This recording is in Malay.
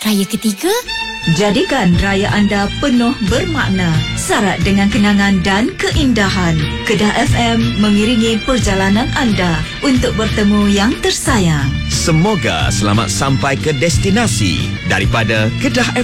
Raya ketiga? Jadikan raya anda penuh bermakna, syarat dengan kenangan dan keindahan. Kedah FM mengiringi perjalanan anda untuk bertemu yang tersayang. Semoga selamat sampai ke destinasi daripada Kedah